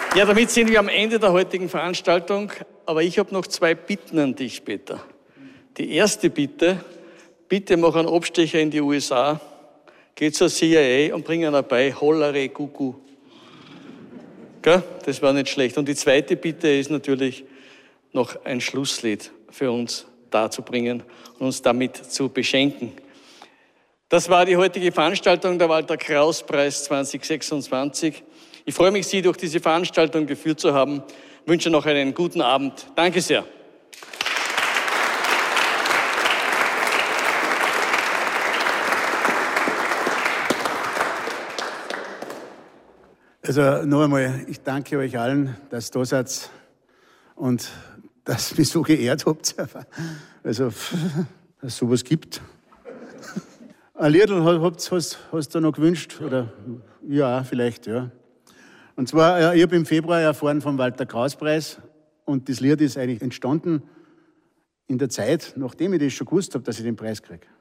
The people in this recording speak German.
Ja, damit sind wir am Ende der heutigen Veranstaltung, aber ich habe noch 2 Bitten an dich, Peter. Die erste Bitte, bitte mach einen Abstecher in die USA, geh zur CIA und bring einer bei, Hollere Kuku. Gell? Das war nicht schlecht. Und die zweite Bitte ist natürlich, noch ein Schlusslied für uns darzubringen und uns damit zu beschenken. Das war die heutige Veranstaltung, der Walter-Kraus-Preis 2026. Ich freue mich, Sie durch diese Veranstaltung geführt zu haben. Ich wünsche noch einen guten Abend. Danke sehr. Also noch einmal, ich danke euch allen, dass ihr da seid und dass ihr mich so geehrt habt. Also, dass es sowas gibt. Ein Liedl hast du noch gewünscht? Oder? Ja, vielleicht, ja. Und zwar, ich habe im Februar erfahren vom Walter-Kraus-Preis und das Lied ist eigentlich entstanden in der Zeit, nachdem ich das schon gewusst habe, dass ich den Preis kriege.